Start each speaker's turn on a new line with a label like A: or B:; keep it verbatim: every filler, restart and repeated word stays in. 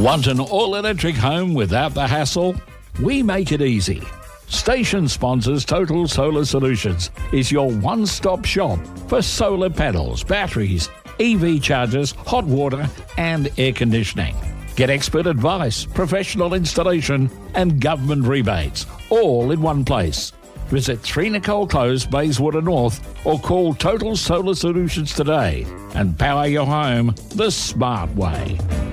A: Want an all-electric home without the hassle? We make it easy. Station sponsors Total Solar Solutions is your one-stop shop for solar panels, batteries, E V chargers, hot water and air conditioning. Get expert advice, professional installation and government rebates, all in one place. Visit three Nicole Close, Bayswater North, or call Total Solar Solutions today and power your home the smart way.